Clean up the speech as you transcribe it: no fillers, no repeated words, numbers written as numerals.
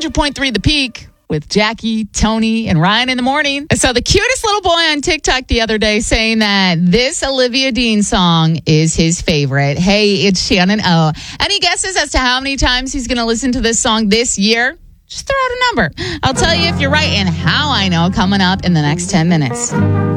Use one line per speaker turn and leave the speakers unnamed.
100.3 The Peak with Jackie, Tony, and Ryan in the morning. So the cutest little boy on TikTok the other day saying that this Olivia Dean song is his favorite. Hey, it's Shannon O. Any guesses as to how many times he's going to listen to this song this year? Just throw out a number. I'll tell you if you're right and how I know coming up in the next 10 minutes.